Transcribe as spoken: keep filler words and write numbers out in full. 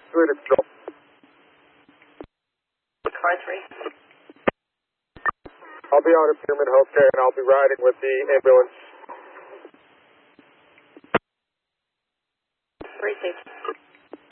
three to control. Car three. I'll be out of Pyramid Healthcare and I'll be riding with the ambulance. Three safety.